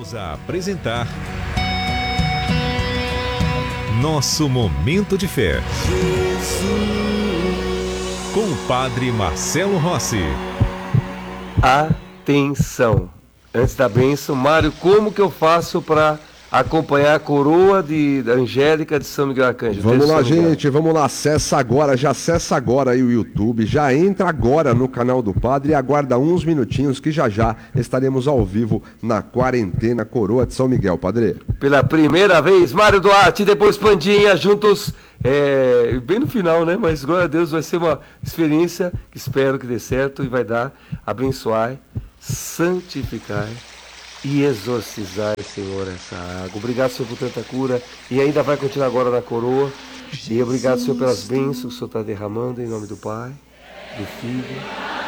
Voltamos a apresentar Nosso Momento de Fé com o Padre Marcelo Rossi. Atenção! Antes da bênção, Mário, como que eu faço para acompanhar a coroa da Angélica de São Miguel Arcanjo? Vamos lá, gente, vamos lá, acessa agora aí o YouTube, já entra agora no canal do Padre e aguarda uns minutinhos que já estaremos ao vivo na quarentena Coroa de São Miguel, Padre. Pela primeira vez, Mário Duarte e depois Pandinha, juntos, bem no final, né? Mas glória a Deus, vai ser uma experiência que espero que dê certo e vai dar, abençoar, santificar e exorcizar, Senhor, essa água. Obrigado, Senhor, por tanta cura. E ainda vai continuar agora na coroa. E obrigado, Senhor, pelas bênçãos que o Senhor está derramando, em nome do Pai, do Filho